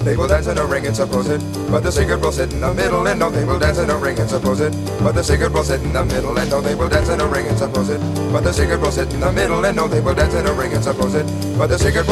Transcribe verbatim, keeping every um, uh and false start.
they will dance in a ring and suppose it. But the secret will sit in the middle, and no, they will dance in a ring and suppose it. But the secret will sit in the middle, and no, they will dance in a ring and suppose it. But the secret will sit in the middle, and no, they will dance in a ring and suppose it. But the secret